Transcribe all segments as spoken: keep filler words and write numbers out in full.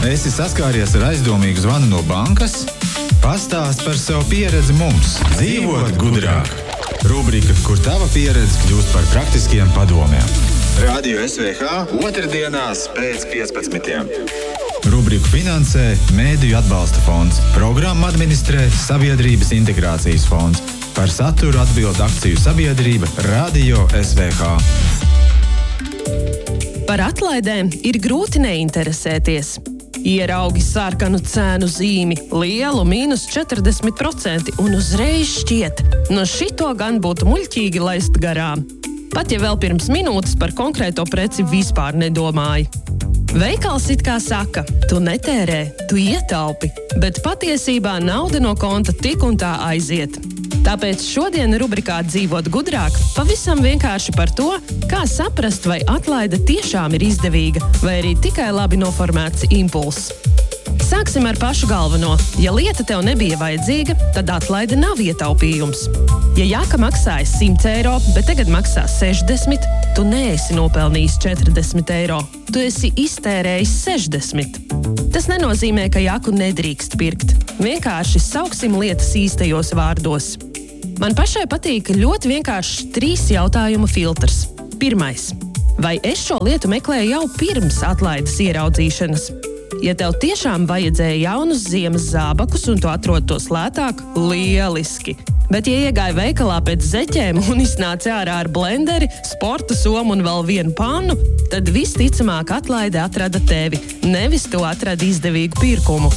Esi saskāries ar aizdomīgu zvanu no bankas? Pastāst par savu pieredzi mums. Dzīvot gudrāk. Rubrika, kur tava pieredze kļūst par praktiskiem padomiem. Radio S V H otrdienās pēc piecpadsmitiem. Rubriku finansē Mēdīju atbalsta fonds. Programmu administrē Sabiedrības integrācijas fonds. Par saturu atbild akciju sabiedrība Radio S V H. Par atlaidēm ir grūti neinteresēties. Ieraugi sarkanu cēnu zīmi, lielu mīnus četrdesmit procenti un uzreiz šķiet, no šito gan būtu muļķīgi laist garām. Pat ja vēl pirms minūtes par konkrēto preci vispār nedomāji. Veikals it kā saka, tu netērē, tu ietaupi, bet patiesībā nauda no konta tik un tā aiziet. Tāpēc šodien rubrikā Dzīvot gudrāk pavisam vienkārši par to, kā saprast, vai atlaide tiešām ir izdevīga, vai arī tikai labi noformēts impulss. Sāksim ar pašu galveno. Ja lieta tev nebija vajadzīga, tad atlaide nav ietaupījums. Ja jāka maksāja simt eiro, bet tagad maksā sešdesmit, tu neesi nopelnījis četrdesmit eiro. Tu esi iztērējis sešdesmit. Tas nenozīmē, ka jāku nedrīkst pirkt. Vienkārši sauksim lietas īstajos vārdos. Man pašai patīk ļoti vienkāršs trīs jautājumu filtrs. Pirmais. Vai es šo lietu meklēju jau pirms atlaides ieraudzīšanas? Ja tev tiešām vajadzēja jaunus ziemas zābakus un tu atrod tos lētāk, lieliski. Bet ja iegāji veikalā pēc zeķēm un iznāci ārā ar blenderi, sporta somu un vēl vienu pannu, tad visticamāk atlaide atrada tevi, nevis tu atradi izdevīgu pirkumu.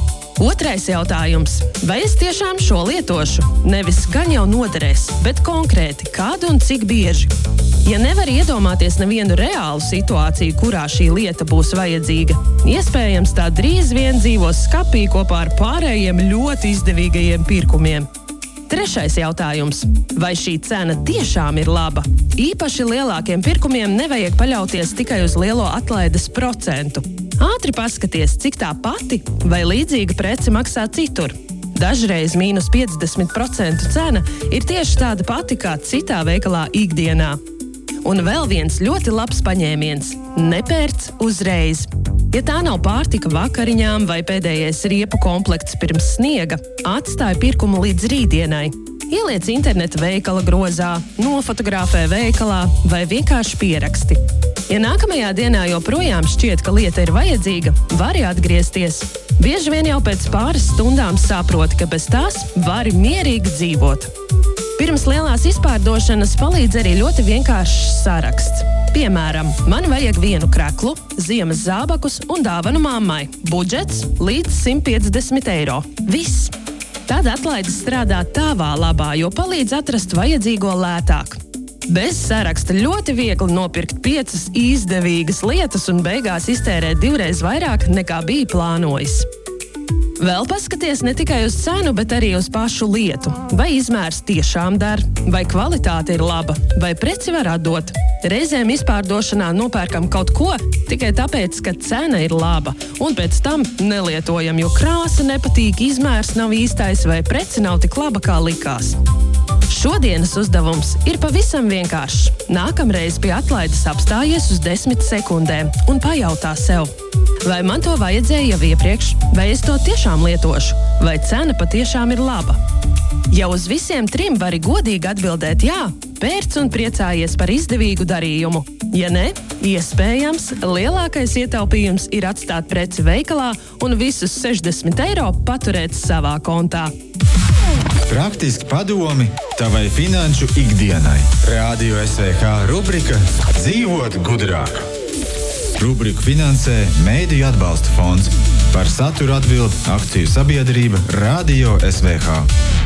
Otrais jautājums. Vai es tiešām šo lietošu? Nevis gan jau noderēs, bet konkrēti, kādu un cik bieži? Ja nevar iedomāties nevienu reālu situāciju, kurā šī lieta būs vajadzīga, iespējams tā drīz vien dzīvos skapī kopā ar pārējiem ļoti izdevīgajiem pirkumiem. Trešais jautājums. Vai šī cena tiešām ir laba? Īpaši lielākiem pirkumiem nevajag paļauties tikai uz lielo atlaides procentu. Ātri paskaties, cik tā pati vai līdzīga prece maksā citur. Dažreiz mīnus piecdesmit procenti cena ir tieši tāda pati kā citā veikalā ikdienā. Un vēl viens ļoti labs paņēmiens – nepērc uzreiz. Ja tā nav pārtika vakariņām vai pēdējais riepu komplekts pirms sniega, atstāj pirkumu līdz rītdienai. Ieliec interneta veikala grozā, nofotografē veikalā vai vienkārši pieraksti. Ja nākamajā dienā joprojām šķiet, ka lieta ir vajadzīga, vari atgriezties. Bieži vien jau pēc pāris stundām saproti, ka bez tās vari mierīgi dzīvot. Pirms lielās izpārdošanas palīdz arī ļoti vienkāršs saraksts. Piemēram, man vajag vienu kreklu, ziemas zābakus un dāvanu mammai. Budžets līdz simt piecdesmit eiro. Viss! Tad atlaides strādā tavā labā, jo palīdz atrast vajadzīgo lētāk. Bez saraksta ļoti viegli nopirkt piecas izdevīgas lietas un beigās iztērēt divreiz vairāk nekā bija plānojis. Vēl paskaties ne tikai uz cenu, bet arī uz pašu lietu. Vai izmērs tiešām der, vai kvalitāte ir laba, vai preci var atdot. Reizēm izpārdošanā nopērkam kaut ko tikai tāpēc, ka cena ir laba, un pēc tam nelietojam, jo krāsa nepatīk, izmērs nav īstais vai preci nav tik laba, kā likās. Šodienas uzdevums ir pavisam vienkāršs. Nākamreiz pie atlaides apstājies uz desmit sekundēm un pajautā sev, vai man to vajadzēja jau iepriekš, vai es to tiešām lietošu, vai cena patiešām ir laba. Ja uz visiem trim vari godīgi atbildēt jā, pērc un priecājies par izdevīgu darījumu. Ja ne, iespējams, lielākais ietaupījums ir atstāt preci veikalā un visus sešdesmit eiro paturēt savā kontā. Praktiski padomi tavai finanšu ikdienai. Radio S V H rubrika Dzīvot gudrāk. Rubriku finansē Mēdīju atbalsta fonds. Par saturu atbild akciju sabiedrība Radio S V H.